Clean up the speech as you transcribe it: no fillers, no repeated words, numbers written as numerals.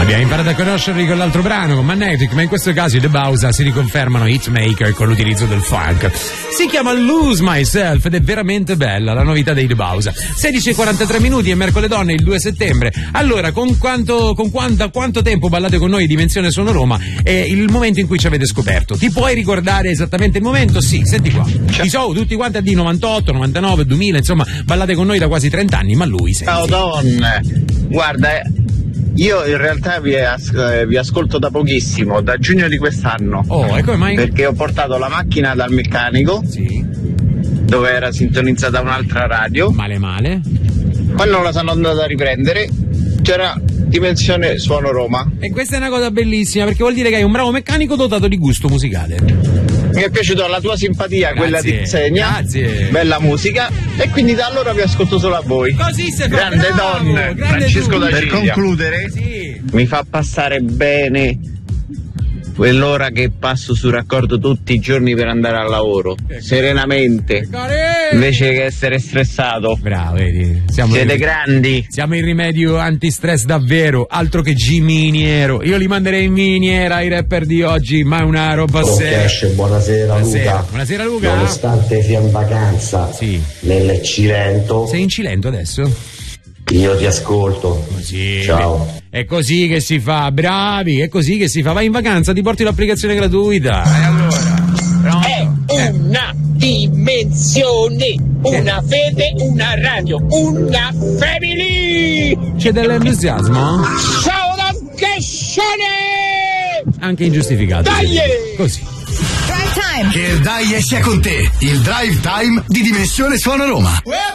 Abbiamo imparato a conoscerli con l'altro brano, con Magnetic, ma in questo caso i The Bausa si riconfermano hitmaker con l'utilizzo del funk. Si chiama Lose Myself ed è veramente bella la novità dei The Bausa. 16:43 minuti e Mercoledonne il 2 settembre. Allora, da quanto tempo ballate con noi di Dimensione Suono Roma è il momento in cui ci avete scoperto? Ti puoi ricordare esattamente il momento? Sì, senti qua. Ci sono tutti quanti a di 98, 99, 2000, insomma, ballate con noi da quasi 30 anni, ma lui senti. Ciao donne, guarda, io in realtà vi ascolto da pochissimo, da giugno di quest'anno. Oh, e come mai? Perché ho portato la macchina dal meccanico, sì, dove era sintonizzata un'altra radio. Male. Quando la sono andata a riprendere, c'era Dimensione Suono Roma. E questa è una cosa bellissima, perché vuol dire che hai un bravo meccanico dotato di gusto musicale. Mi è piaciuta la tua simpatia, Grazie, quella di Xenia. Grazie. Bella musica. E quindi da allora vi ascolto solo a voi. Così si fa. Grande Bravo, donne, grande Francesco tu. da Per Ciglia. concludere, Sì. Mi fa passare bene quell'ora che passo su raccordo tutti i giorni per andare al lavoro, serenamente, invece che essere stressato. Bravo, vedi. Siete grandi. Siamo il rimedio antistress davvero, altro che G miniero. Io li manderei in miniera ai rapper di oggi, ma è una roba seria. Cash, buonasera Luca. Buonasera Luca. Nonostante sia in vacanza Sì. nel Cilento, Sei in Cilento adesso? io ti ascolto. Sì. Ciao. È così che si fa, bravi, è così che si fa. Vai in vacanza, ti porti l'applicazione gratuita. E allora? Pronto? È una dimensione, una fede, una radio, una family! C'è dell'entusiasmo? Ciao da Cascione! Anche ingiustificato. Dai! Così. Drive time. che il dai esce con te, il drive time di Dimensione Suono Roma.